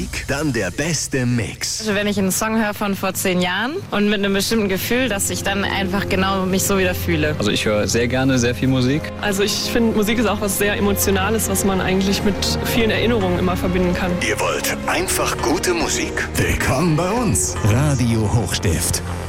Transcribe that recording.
Musik? Dann der beste Mix. Also wenn ich einen Song höre von vor 10 Jahren und mit einem bestimmten Gefühl, dass ich dann einfach genau mich so wieder fühle. Also ich höre sehr gerne sehr viel Musik. Also ich finde, Musik ist auch was sehr Emotionales, was man eigentlich mit vielen Erinnerungen immer verbinden kann. Ihr wollt einfach gute Musik? Willkommen bei uns. Radio Hochstift.